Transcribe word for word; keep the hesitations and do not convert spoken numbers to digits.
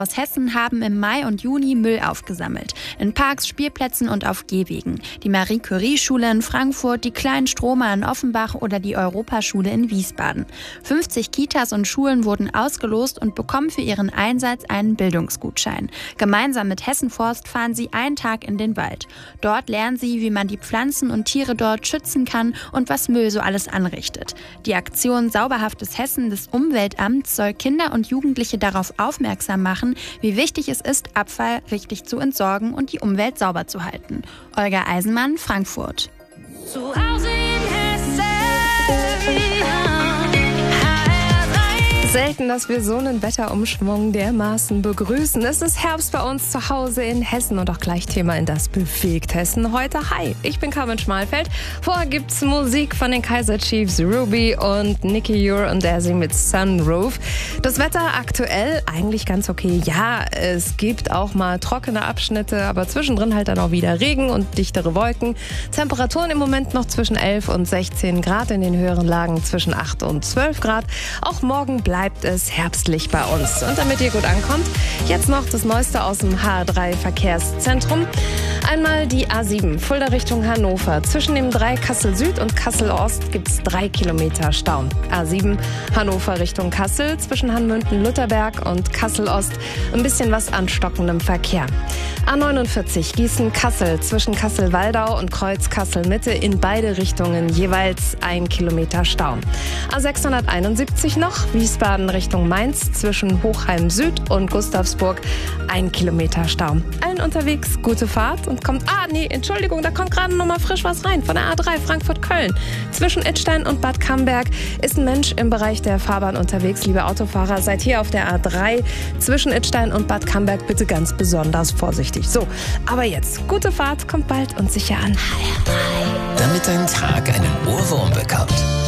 aus Hessen haben im Mai und Juni Müll aufgesammelt. In Parks, Spielplätzen und auf Gehwegen. Die Marie-Curie-Schule in Frankfurt, die kleinen Stromer in Offenbach oder die Europaschule in Wiesbaden. fünfzig Kitas und Schulen wurden ausgelost und bekommen für ihren Einsatz einen Bildungsgutschein. Gemeinsam mit Hessen Forst fahren sie einen Tag in den Wald. Dort lernen sie, wie man die Pflanzen und Tiere dort schützen kann und was Müll so alles anrichtet. Die Aktion Sauberhaftes Hessen des Umweltamts soll Kinder und Jugendliche darauf aufmerksam machen, wie wichtig es ist, Abfall richtig zu entsorgen und die Umwelt sauber zu halten. Olga Eisenmann, Frankfurt. Zu Hause in Hessen. Selten, dass wir so einen Wetterumschwung dermaßen begrüßen. Es ist Herbst bei uns zu Hause in Hessen und auch gleich Thema in das Bewegt Hessen heute. Hi, ich bin Carmen Schmalfeld. Vorher gibt's Musik von den Kaiser Chiefs, Ruby und Nicky Ure und der singt mit Sunroof. Das Wetter aktuell eigentlich ganz okay. Ja, es gibt auch mal trockene Abschnitte, aber zwischendrin halt dann auch wieder Regen und dichtere Wolken. Temperaturen im Moment noch zwischen elf und sechzehn Grad, in den höheren Lagen zwischen acht und zwölf Grad. Auch morgen bleibt bleibt es herbstlich bei uns. Und damit ihr gut ankommt, jetzt noch das Neueste aus dem H drei Verkehrszentrum. Einmal die A sieben, Fulda Richtung Hannover. Zwischen dem drei Kassel Süd und Kassel Ost gibt es drei Kilometer Stau. A sieben, Hannover Richtung Kassel. Zwischen Hanmünden-Lutherberg und Kassel Ost ein bisschen was an stockendem Verkehr. A neunundvierzig, Gießen-Kassel. Zwischen Kassel-Waldau und Kreuz Kassel-Mitte in beide Richtungen jeweils ein Kilometer Stau. A sechshunderteinundsiebzig noch, Wiesbaden Richtung Mainz. Zwischen Hochheim Süd und Gustavsburg ein Kilometer Stau. Allen unterwegs gute Fahrt und kommt, ah nee, Entschuldigung, da kommt gerade noch mal frisch was rein von der A drei Frankfurt-Köln. Zwischen Idstein und Bad Camberg ist ein Mensch im Bereich der Fahrbahn unterwegs. Liebe Autofahrer, seid hier auf der A drei zwischen Idstein und Bad Camberg bitte ganz besonders vorsichtig. So, aber jetzt, gute Fahrt, kommt bald und sicher an H R drei. Damit dein Tag einen Ohrwurm bekommt.